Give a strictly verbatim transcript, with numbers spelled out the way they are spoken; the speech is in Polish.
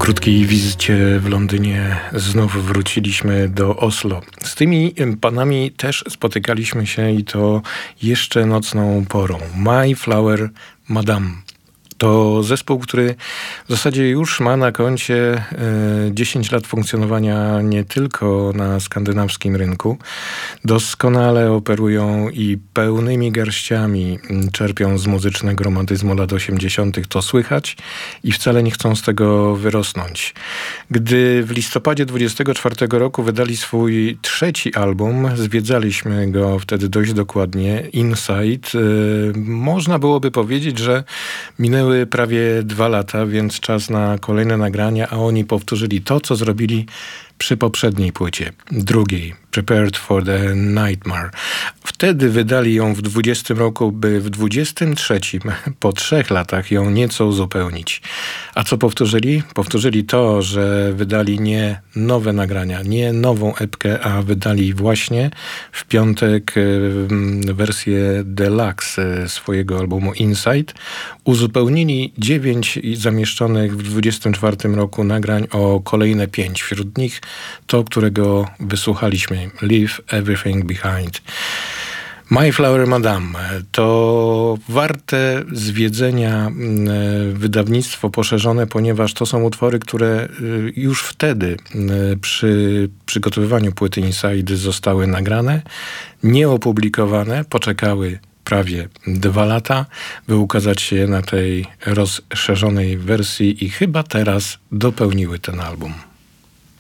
krótkiej wizycie w Londynie znów wróciliśmy do Oslo. Z tymi panami też spotykaliśmy się i to jeszcze nocną porą. My Flower Madame. To zespół, który w zasadzie już ma na koncie dziesięć lat funkcjonowania nie tylko na skandynawskim rynku. Doskonale operują i pełnymi garściami czerpią z muzycznego romantyzmu lat osiemdziesiątych. To słychać i wcale nie chcą z tego wyrosnąć. Gdy w listopadzie dwudziestego czwartego roku wydali swój trzeci album, zwiedzaliśmy go wtedy dość dokładnie, Inside. Można byłoby powiedzieć, że minęły prawie dwa lata, więc czas na kolejne nagrania, a oni powtórzyli to, co zrobili przy poprzedniej płycie, drugiej, Prepared for the Nightmare. Wtedy wydali ją w dwudziestym roku, by w dwudziestym trzecim, po trzech latach, ją nieco uzupełnić. A co powtórzyli? Powtórzyli to, że wydali nie nowe nagrania, nie nową epkę, a wydali właśnie w piątek wersję deluxe swojego albumu Inside. Uzupełnili dziewięć zamieszczonych w dwudziestym czwartym roku nagrań o kolejne pięć. Wśród nich to, którego wysłuchaliśmy, Leave Everything Behind. My Flower Madame to warte zwiedzenia wydawnictwo poszerzone, ponieważ to są utwory, które już wtedy przy przygotowywaniu płyty Inside zostały nagrane, nieopublikowane, poczekały prawie dwa lata, by ukazać się na tej rozszerzonej wersji i chyba teraz dopełniły ten album.